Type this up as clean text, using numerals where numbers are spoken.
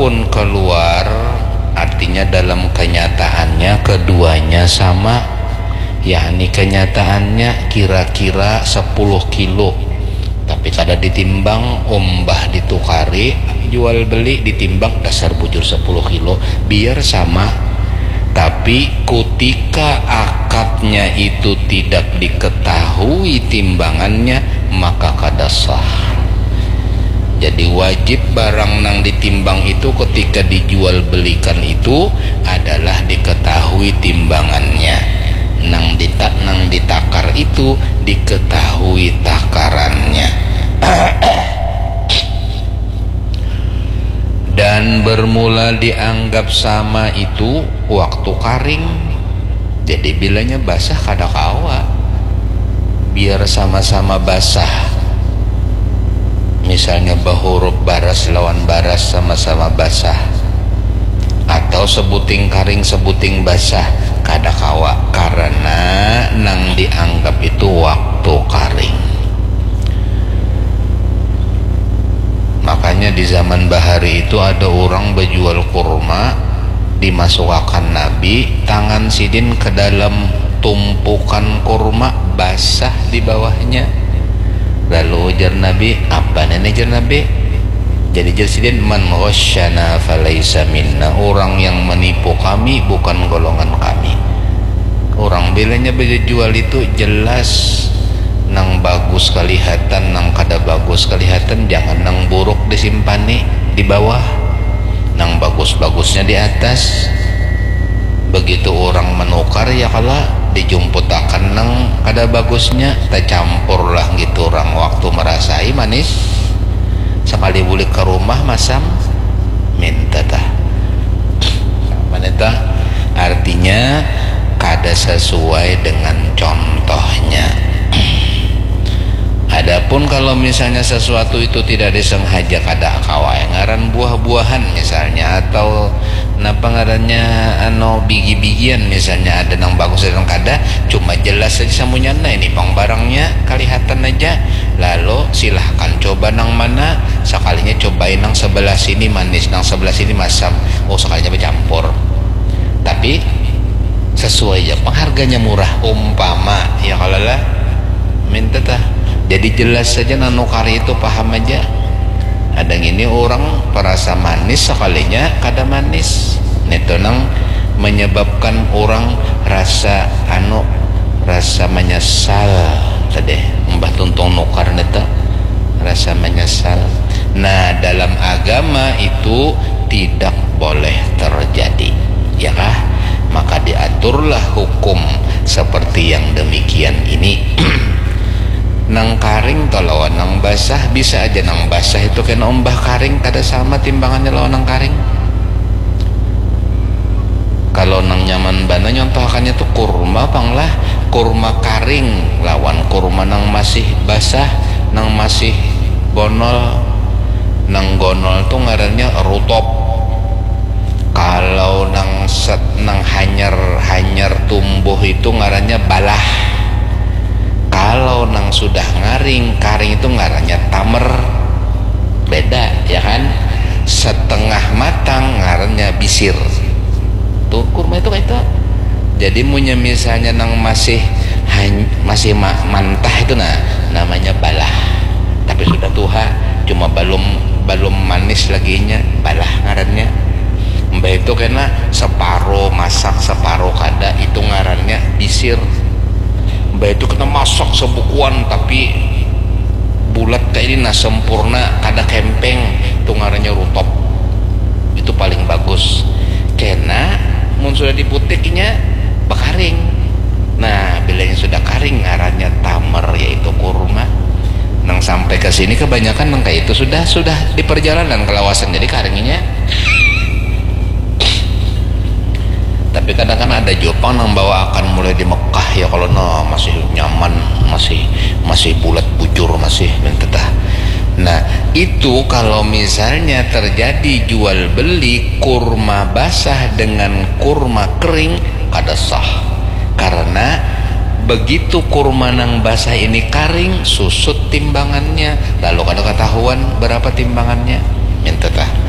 kalaupun keluar, artinya dalam kenyataannya keduanya sama, yakni kenyataannya kira-kira 10 kilo, tapi kada ditimbang, ombah ditukari, jual beli ditimbang, dasar bujur 10 kilo, biar sama. Tapi ketika akadnya itu tidak diketahui timbangannya, maka kada sah. Jadi wajib barang nang ditimbang itu ketika dijual belikan itu adalah diketahui timbangannya. Nang ditakar itu diketahui takarannya. Dan bermula dianggap sama itu waktu karing. Jadi bilanya basah kada kawa, biar sama-sama basah. Misalnya bahuruf baras lawan baras sama-sama basah, atau sebuting karing sebuting basah, kada kawa, karena nang dianggap itu waktu karing. Makanya di zaman bahari itu ada orang berjual kurma, dimasukkan Nabi, tangan sidin ke dalam tumpukan kurma, basah di bawahnya. Lalu ujar Nabi, apa nenek ujar Nabi? Jadi ujar sidin, man ghasyana falaysa minna, orang yang menipu kami bukan golongan kami. Orang bilanya berjual itu jelas, nang bagus kelihatan, nang kada bagus kelihatan, jangan nang buruk disimpani di bawah, nang bagus-bagusnya di atas. Begitu orang menukar ya kala dijumputakan nang kada bagusnya, tercampur lah gitu orang waktu merasai manis, sekali balik ke rumah masam minta tah maneta, artinya kada sesuai dengan contohnya. Adapun kalau misalnya sesuatu itu tidak disengaja kada kawa, ngaran buah-buahan misalnya, atau napa ngarannya bigi-bigian misalnya, ada nang bagus ada nang kada, cuma jelas saja samunyana ini pang barangnya kelihatan aja, lalu silahkan coba nang mana, sekalinya cobain nang sebelah sini manis, nang sebelah sini masam, oh sekalinya bercampur, tapi sesuai aja, pengharganya murah, umpama ya kalau lah minta tah. Jadi jelas saja nanukari itu paham aja. Ada ini orang perasa manis sekalinya kada manis. Itu nang menyebabkan orang rasa rasa menyesal tadi. Mbah tuntung nukar neta rasa menyesal. Nah, dalam agama itu tidak boleh terjadi, ya kah? Maka diaturlah hukum seperti yang demikian ini. Nang karing to lawan nang basah, bisa aja nang basah itu kena ombah karing kada sama timbangannya lawan nang karing. Kalau nang nyaman bana nyontohakannya tuh kurma panglah, kurma karing lawan kurma nang masih basah, nang masih gonol. Nang gonol tuh ngarannya rutop. Kalau nang hanyar tumbuh itu ngarannya balah. Kalau nang sudah ngaring, karing itu ngarannya tamer, beda ya kan. Setengah matang ngarannya bisir. Tuh kurma itu kayak itu. Jadi punya misalnya nang masih mantah itu namanya balah. Tapi sudah tuha, cuma belum manis laginya, balah ngarannya. Mbak itu kena separuh masak separuh kada, itu ngarannya bisir. Mbak itu kena masak sebukuan tapi bulat kayak ini sempurna, kada kempeng, itu ngarannya rutop. Itu paling bagus. Kena mun sudah diputiknya bekaring. Nah, bila yang sudah karing ngarannya tamer, yaitu kurma. Nang sampai ke sini kebanyakan nang kayak itu sudah di perjalanan ke lawasan, jadi karingnya. Tapi kadang kan ada Jepang yang bawa akan mulai di Mekah ya, kalau masih nyaman, masih bulat bujur, masih mentah. Nah itu kalau misalnya terjadi jual beli kurma basah dengan kurma kering kada sah, karena begitu kurma nang basah ini karing susut timbangannya, lalu kada ketahuan berapa timbangannya mentah.